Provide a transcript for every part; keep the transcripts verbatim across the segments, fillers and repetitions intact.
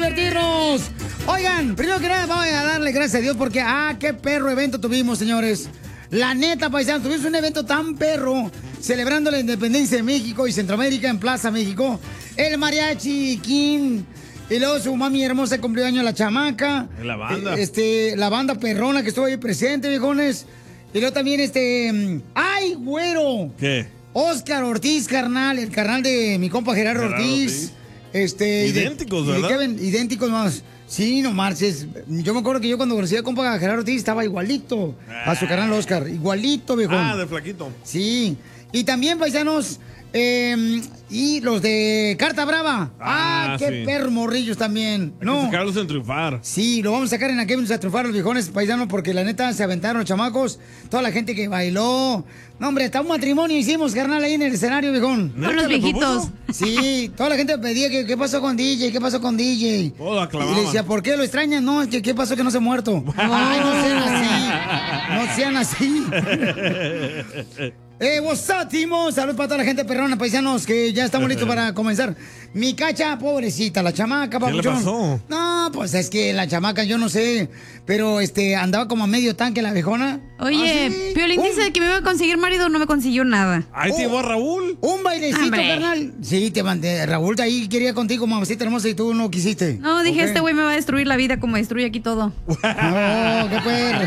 divertirnos. Oigan, primero que nada, vamos a darle gracias a Dios porque, ah, qué perro evento tuvimos, señores. La neta, paisanos, tuvimos un evento tan perro, celebrando la independencia de México y Centroamérica en Plaza México. El Mariachi King, y luego su mami hermosa cumplió años la chamaca. La banda. Este, la banda perrona que estuvo ahí presente, viejones. Y luego también este, ¡ay, güero! ¿Qué? Oscar Ortiz, carnal, el carnal de mi compa Gerardo, Gerardo Ortiz. Ortiz. Este, Idénticos, y de, ¿verdad? Y de Kevin, idénticos más. Sí, no marches. Yo me acuerdo que yo cuando conocí a compa Gerardo Ortiz estaba igualito a su carnal Oscar. Igualito, viejo. Ah, de flaquito. Sí. Y también, paisanos, eh, y los de Carta Brava. Ah, Ah, qué sí. perro morrillos también. Hay No. que sacarlos en triunfar. Sí, lo vamos a sacar en aquel a triunfar los viejones paisanos porque la neta se aventaron los chamacos, toda la gente que bailó. No, hombre, hasta un matrimonio hicimos, carnal, ahí en el escenario, viejón. Con los viejitos. Sí, toda la gente pedía que qué pasó con D J, qué pasó con D J. Oh, la Y clavaban. le decía, ¿por qué lo extrañan? No, es que qué pasó que no se ha muerto. Ay, no sean así. No sean así. Eh, what's up, Timo? Salud para toda la gente perrona, paisanos, que ya estamos listos para comenzar. Mi cacha, pobrecita, la chamaca, ¿Qué le papuchón. pasó? No, pues es que la chamaca, yo no sé, pero este, andaba como a medio tanque la viejona. Oye, ¿Ah, sí? Piolín Un- dice que me iba a conseguir marido, no me consiguió nada. Ahí te llevó a Raúl. Un bailecito, Hombre. carnal. Sí, te mandé. Raúl de ahí quería contigo, mamacita hermosa, y tú no quisiste. No, dije, Ok. este güey me va a destruir la vida como destruye aquí todo. No, qué perro.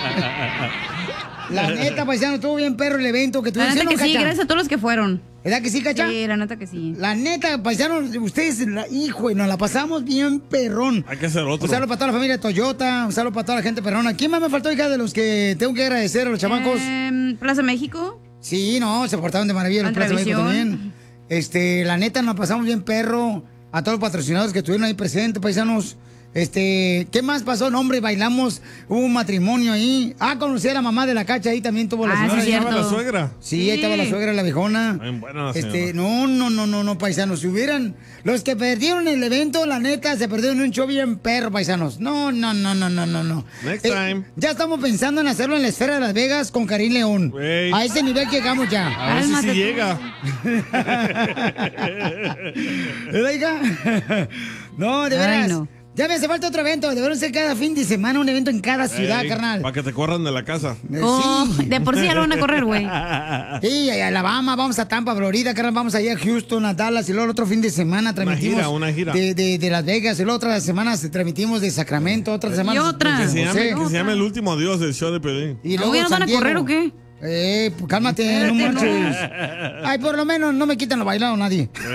La neta, paisano, estuvo bien perro el evento que La tuvieron. neta ¿Sí o que no, sí, Cacha? gracias a todos los que fueron. ¿Verdad que sí, Cacha? Sí, la neta que sí. La neta, paisano, ustedes, la, hijo, nos la pasamos bien perrón. Hay que hacer otro. Un saludo para toda la familia Toyota, un saludo para toda la gente perrona. ¿Quién más me faltó, hija, de los que tengo que agradecer a los chamacos? Em, Plaza México. Sí, no, se portaron de maravilla los Plaza México Antravisión. también. Este, la neta, nos pasamos bien perro. A todos los patrocinadores que estuvieron ahí presentes, paisanos. Este, ¿qué más pasó? No, hombre, bailamos, hubo un matrimonio ahí. Ah, conocí a la mamá de la Cacha, ahí también tuvo la Ah, señora. sí, ahí. cierto. ¿Estaba la suegra? Sí, ahí estaba la suegra, la viejona. Bien buena la Este, señora. no, no, no, no, no, paisanos. Si hubieran. Los que perdieron el evento, la neta, se perdieron un show bien perro, paisanos. No, no, no, no, no, no, no. Next Eh, time. Ya estamos pensando en hacerlo en la esfera de Las Vegas con Karim León. Güey. A ese nivel llegamos ya. A ver si sí Cálmate tú. llega. ¿Verdad, hija? No, de Ay, veras. no. Ya me hace falta otro evento. Debería ser cada fin de semana un evento en cada ciudad, carnal. Para que te corran de la casa. Eh, Oh, sí. de por sí ya lo van a correr, güey. Sí, a Alabama, vamos a Tampa, Florida, carnal, vamos allá a Houston, a Dallas, y luego el otro fin de semana transmitimos gira, una gira. De, de, de Las Vegas, y luego otras semanas transmitimos de Sacramento, otras semanas otra. de Que se, San José. llame, que se llame el último adiós del show de Pelín. Y ¿No luego ya nos van San a correr Diego. o qué? Eh, pues cálmate, no Espérate, no. marches. Ay, por lo menos no me quitan lo bailado nadie.